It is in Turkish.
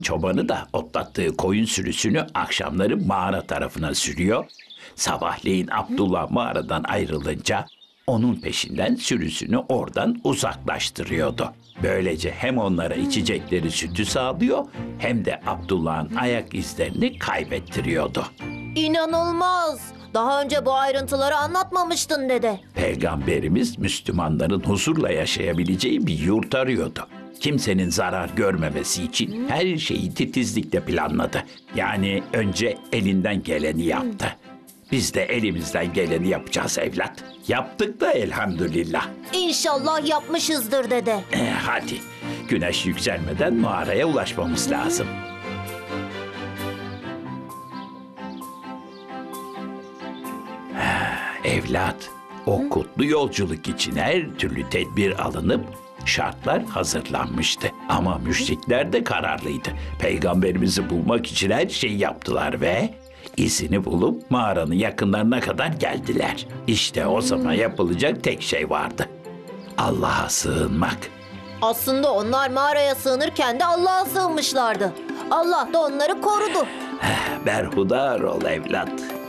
Çobanı da otlattığı koyun sürüsünü akşamları mağara tarafına sürüyor. Sabahleyin Abdullah mağaradan ayrılınca onun peşinden sürüsünü oradan uzaklaştırıyordu. Böylece hem onlara içecekleri sütü sağlıyor hem de Abdullah'ın ayak izlerini kaybettiriyordu. İnanılmaz. Daha önce bu ayrıntıları anlatmamıştın dede. Peygamberimiz Müslümanların huzurla yaşayabileceği bir yurt arıyordu. Kimsenin zarar görmemesi için her şeyi titizlikle planladı. Yani önce elinden geleni yaptı. Biz de elimizden geleni yapacağız evlat. Yaptık da elhamdülillah. İnşallah yapmışızdır dede. Hadi güneş yükselmeden mağaraya ulaşmamız lazım. Evlat, o kutlu yolculuk için her türlü tedbir alınıp şartlar hazırlanmıştı. Ama müşrikler de kararlıydı. Peygamberimizi bulmak için her şeyi yaptılar ve izini bulup mağaranın yakınlarına kadar geldiler. İşte o zaman yapılacak tek şey vardı. Allah'a sığınmak. Aslında onlar mağaraya sığınırken de Allah'a sığınmışlardı. Allah da onları korudu. Berhudar ol evlat.